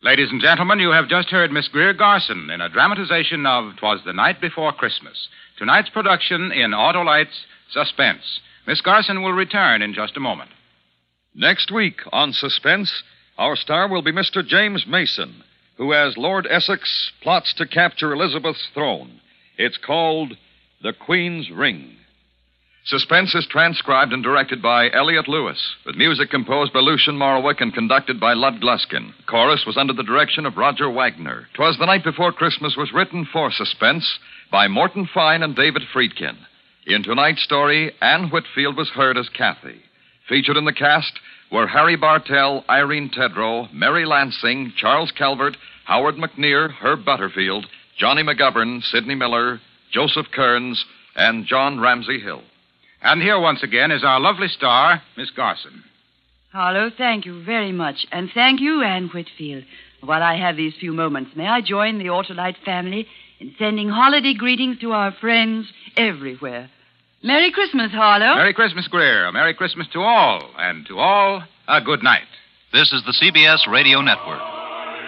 Ladies and gentlemen, you have just heard Miss Greer Garson in a dramatization of 'Twas the Night Before Christmas. Tonight's production in Autolite's Suspense. Miss Garson will return in just a moment. Next week on Suspense, our star will be Mr. James Mason, who, as Lord Essex, plots to capture Elizabeth's throne. It's called The Queen's Ring. Suspense is transcribed and directed by Elliot Lewis, with music composed by Lucien Morawick and conducted by Lud Gluskin. Chorus was under the direction of Roger Wagner. 'Twas the Night Before Christmas was written for Suspense by Morton Fine and David Friedkin. In tonight's story, Anne Whitfield was heard as Kathy. Featured in the cast were Harry Bartell, Irene Tedrow, Mary Lansing, Charles Calvert, Howard McNear, Herb Butterfield, Johnny McGovern, Sidney Miller, Joseph Kearns, and John Ramsey Hill. And here once again is our lovely star, Miss Garson. Harlow, thank you very much. And thank you, Anne Whitfield. While I have these few moments, may I join the Autolite family in sending holiday greetings to our friends everywhere. Merry Christmas, Harlow. Merry Christmas, Greer. A Merry Christmas to all. And to all, a good night. This is the CBS Radio Network.